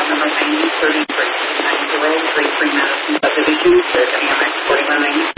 number 9033, 9033 Madison subdivision, there's Annex 49.